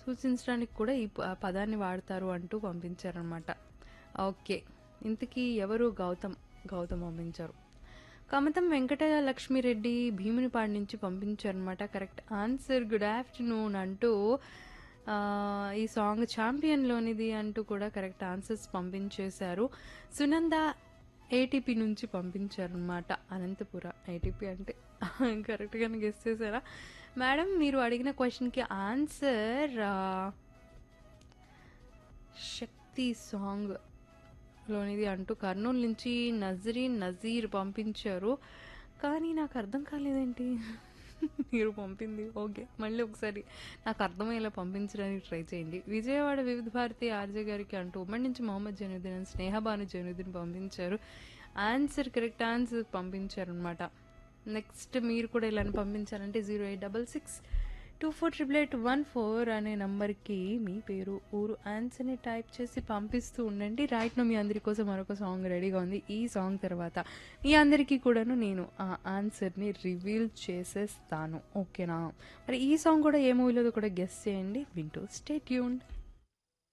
సూచించడానికి కూడా ఈ పదాన్ని వాడతారు అంటూ పంపించారనమాట. ఓకే, ఇంతకీ ఎవరు? గౌతమ్ పంపించారు. కమతం వెంకట లక్ష్మిరెడ్డి భీమునిపాడు నుంచి పంపించారనమాట కరెక్ట్ ఆన్సర్. గుడ్ ఆఫ్టర్నూన్ అంటూ ఈ సాంగ్ ఛాంపియన్లోనిది అంటూ కూడా కరెక్ట్ ఆన్సర్స్ పంపించేశారు. సునంద ఏటీపీ నుంచి పంపించారనమాట. అనంతపుర ఏటీపీ అంటే కరెక్ట్గానే గెస్ చేశారా మేడం? మీరు అడిగిన క్వశ్చన్కి ఆన్సర్ శక్తి సాంగ్ లోనిది అంటూ కర్నూలు నుంచి నజీర్ పంపించారు. కానీ నాకు అర్థం కాలేదేంటి మీరు పంపింది. ఓకే, మళ్ళీ ఒకసారి నాకు అర్థమయ్యేలా పంపించడానికి ట్రై చేయండి. విజయవాడ వివిధ భారతి ఆర్జే గారికి అంటూ ఉమ్మడి నుంచి మొహమ్మద్ జైనుద్దీన్ స్నేహబాను జైనుద్దీన్ పంపించారు. ఆన్సర్ కరెక్ట్ ఆన్సర్ పంపించారు అనమాట. నెక్స్ట్ మీరు కూడా ఇలా పంపించారంటే 0866248814 అనే నంబర్కి మీ పేరు ఊరు ఆన్సర్ని టైప్ చేసి పంపిస్తూ ఉండండి. రైట్ నో మీ అందరి కోసం మరొక సాంగ్ రెడీగా ఉంది. ఈ సాంగ్ తర్వాత మీ అందరికీ కూడాను నేను ఆ ఆన్సర్ని రివీల్ చేసేస్తాను. ఓకేనా? మరి ఈ సాంగ్ కూడా ఏ మూవీలో కూడా గెస్ చేయండి. వింటూ స్టే ట్యూన్డ్.